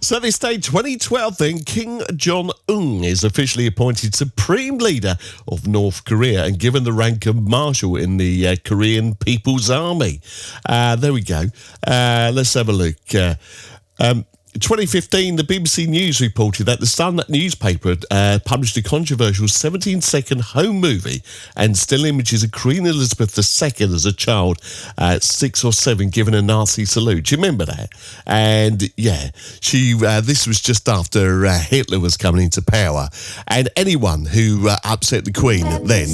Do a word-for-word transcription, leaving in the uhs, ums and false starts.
So this day, twenty twelve then, Kim Jong-un is officially appointed Supreme Leader of North Korea and given the rank of Marshal in the uh, Korean People's Army. Uh, there we go. Uh, let's have a look. Uh, um, twenty fifteen, the B B C News reported that the Sun newspaper uh, published a controversial seventeen second home movie and still images of Queen Elizabeth the Second as a child at six or seven giving a Nazi salute. Do you remember that? And yeah, she. Uh, this was just after uh, Hitler was coming into power, and anyone who uh, upset the Queen then